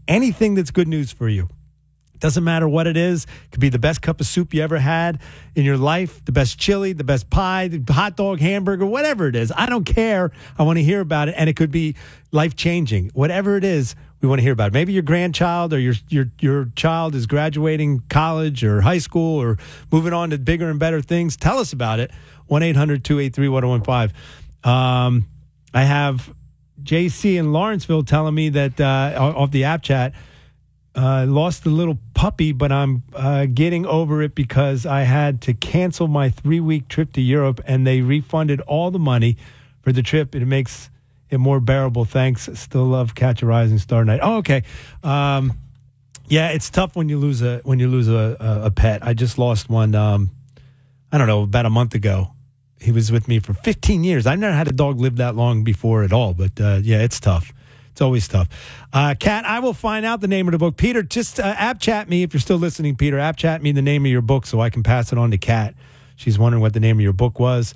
anything that's good news for you. Doesn't matter what it is. It could be the best cup of soup you ever had in your life, the best chili, the best pie, the hot dog, hamburger, whatever it is. I don't care. I want to hear about it, and it could be life-changing. Whatever it is, we want to hear about it. Maybe your grandchild or your child is graduating college or high school or moving on to bigger and better things. Tell us about it. 1-800-283-1015. I have JC in Lawrenceville telling me that off the app chat, lost a little puppy, but I'm getting over it because I had to cancel my 3-week trip to Europe, and they refunded all the money for the trip. It makes it more bearable. Thanks. Still love Catch a Rising Star Night. Oh, okay. Yeah, it's tough when you lose a pet. I just lost one. I don't know, about a month ago. He was with me for 15 years. I've never had a dog live that long before at all. But yeah, it's tough. It's always tough. Kat, I will find out the name of the book. Peter, just app chat me if you're still listening, Peter. App chat me the name of your book so I can pass it on to Kat. She's wondering what the name of your book was.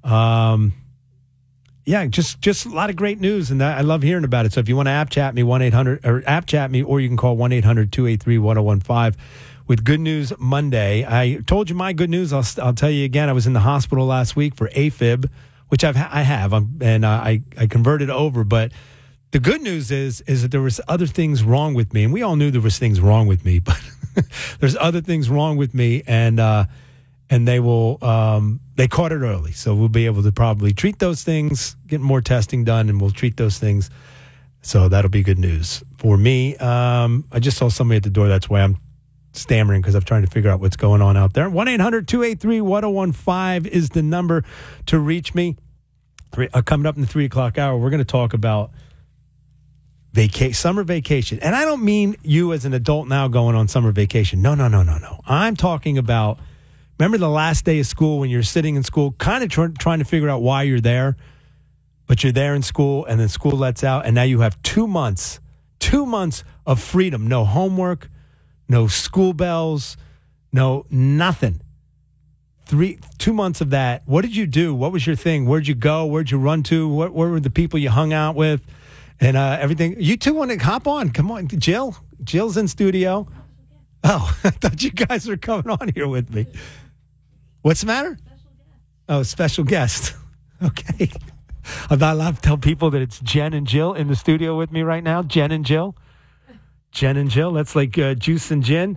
Yeah, just a lot of great news, and I love hearing about it. So if you want to app chat me, 1-800, or app chat me, or you can call 1-800-283-1015 with Good News Monday. I told you my good news. I'll tell you again. I was in the hospital last week for AFib, which I have, and I converted over, but the good news is that there was other things wrong with me, and we all knew there was things wrong with me, but there's other things wrong with me, and they will they caught it early, so we'll be able to probably treat those things, get more testing done, and we'll treat those things. So that'll be good news for me. I just saw somebody at the door. That's why I'm stammering, because I'm trying to figure out what's going on out there. 1-800-283-1015 is the number to reach me. Coming up in the 3 o'clock hour, we're going to talk about summer vacation. And I don't mean you as an adult now going on summer vacation. No. I'm talking about, remember the last day of school when you're sitting in school, kind of trying to figure out why you're there, but you're there in school, and then school lets out, and now you have 2 months of freedom. No homework, no school bells, no nothing. 2 months of that. What did you do? What was your thing? Where'd you go? Where'd you run to? What were the people you hung out with? And everything. You two want to hop on? Come on, Jill. Jill's in studio. Oh, I thought you guys were coming on here with me. What's the matter? Special guest. Okay. I'm not allowed to tell people that it's Jen and Jill in the studio with me right now. Jen and Jill. That's like juice and gin.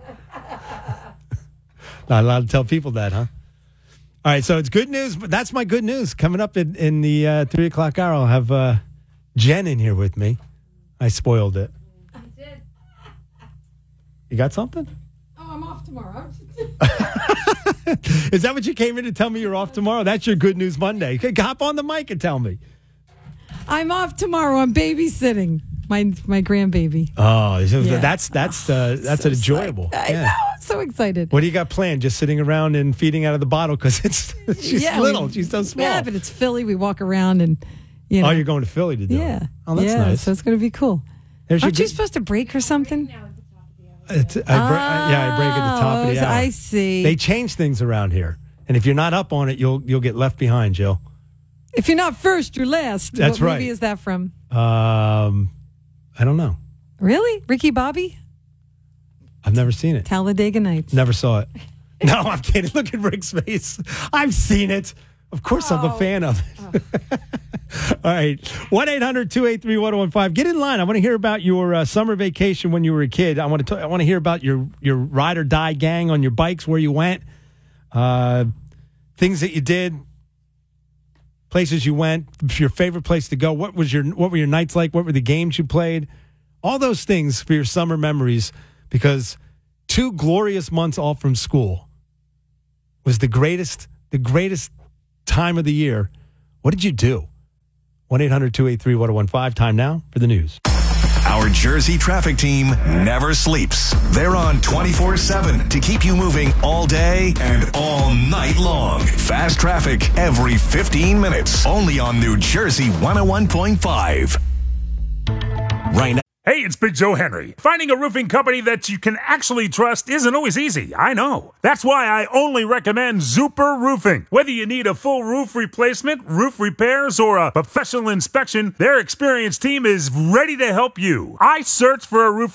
Not allowed to tell people that, huh? All right, so it's good news, but that's my good news. Coming up in the 3 o'clock hour, I'll have Jen in here with me. I spoiled it. I did. You got something? Oh, I'm off tomorrow. Is that what you came in to tell me you're off tomorrow? That's your Good News Monday. Okay, hop on the mic and tell me. I'm off tomorrow. I'm babysitting my grandbaby. Oh, yeah. That's enjoyable. I know. I'm so excited. What do you got planned? Just sitting around and feeding out of the bottle because she's little. She's so small. Yeah, but it's Philly. We walk around and. Oh, you're going to Philly to do it? Yeah. Oh, that's nice. So it's going to be cool. Aren't you supposed to break or something? I break at the top of the hour. I see. They change things around here. And if you're not up on it, you'll get left behind, Jill. If you're not first, you're last. That's right. What movie is that from? I don't know. Really? Ricky Bobby? I've never seen it. Talladega Nights. Never saw it. No, I'm kidding. Look at Rick's face. I've seen it. Of course, I'm a fan of it. All right. 1-800-283-1015. Get in line. I want to hear about your summer vacation when you were a kid. I want to hear about your ride or die gang on your bikes, where you went, things that you did, places you went, your favorite place to go. What were your nights like? What were the games you played? All those things for your summer memories, because 2 glorious months off from school was the greatest time of the year. What did you do? 1-800-283-1015. Time now for the news. Our Jersey traffic team never sleeps. They're on 24/7 to keep you moving all day and all night long. Fast traffic every 15 minutes. Only on New Jersey 101.5. Right now. Hey, it's Big Joe Henry. Finding a roofing company that you can actually trust isn't always easy, I know. That's why I only recommend Zuper Roofing. Whether you need a full roof replacement, roof repairs, or a professional inspection, their experienced team is ready to help you. I searched for a roof